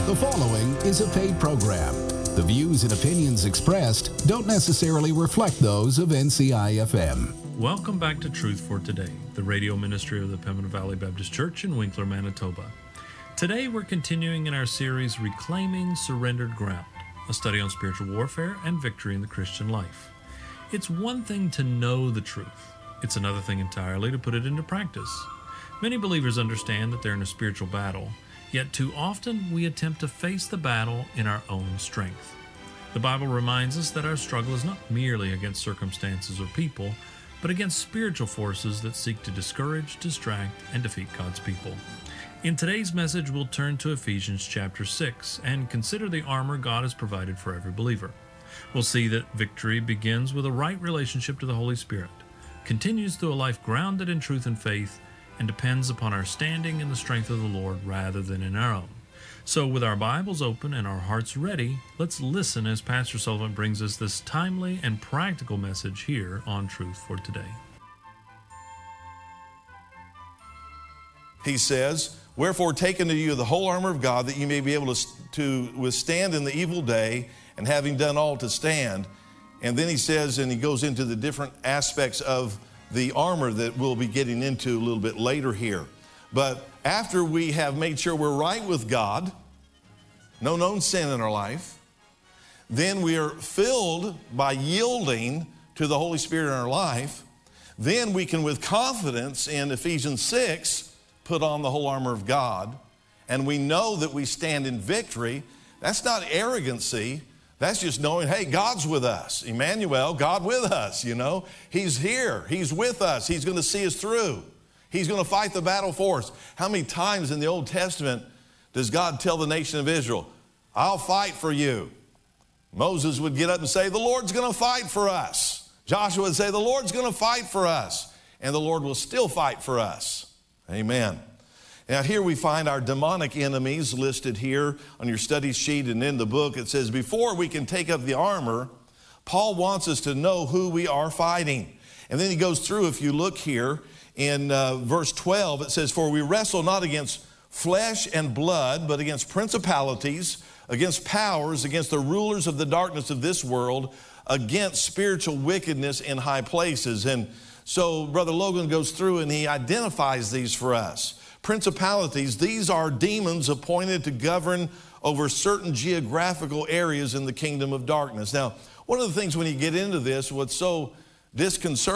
The following is a paid program. The views and opinions expressed don't necessarily reflect those of NCI-FM. Welcome back to Truth for Today, the radio ministry of the Pembina Valley Baptist Church in Winkler, Manitoba. Today we're continuing in our series Reclaiming Surrendered Ground, a study on spiritual warfare and victory in the Christian life. It's one thing to know the truth. It's another thing entirely to put it into practice. Many believers understand that they're in a spiritual battle, yet too often we attempt to face the battle in our own strength. The Bible reminds us that our struggle is not merely against circumstances or people, but against spiritual forces that seek to discourage, distract, and defeat God's people. In today's message, we'll turn to Ephesians chapter 6 and consider the armor God has provided for every believer. We'll see that victory begins with a right relationship to the Holy Spirit, continues through a life grounded in truth and faith, and depends upon our standing in the strength of the Lord rather than in our own. So with our Bibles open and our hearts ready, let's listen as Pastor Sullivan brings us this timely and practical message here on Truth for Today. He says, "Wherefore take unto you the whole armor of God, that you may be able to withstand in the evil day, and having done all to stand." And then he says, and he goes into the different aspects of the armor that we'll be getting into a little bit later here. But after we have made sure we're right with God, no known sin in our life, then we are filled by yielding to the Holy Spirit in our life. Then we can, with confidence in Ephesians 6, put on the whole armor of God. And we know that we stand in victory. That's not arrogancy. That's just knowing, hey, God's with us. Emmanuel, God with us, you know. He's here. He's with us. He's going to see us through. He's going to fight the battle for us. How many times in the Old Testament does God tell the nation of Israel, I'll fight for you? Moses would get up and say, the Lord's going to fight for us. Joshua would say, the Lord's going to fight for us. And the Lord will still fight for us. Amen. Now here we find our demonic enemies listed here on your study sheet and in the book. It says, before we can take up the armor, Paul wants us to know who we are fighting. And then he goes through, if you look here in verse 12, it says, for we wrestle not against flesh and blood, but against principalities, against powers, against the rulers of the darkness of this world, against spiritual wickedness in high places. And so Brother Logan goes through and he identifies these for us. Principalities, these are demons appointed to govern over certain geographical areas in the kingdom of darkness. Now, one of the things when you get into this, what's so disconcerting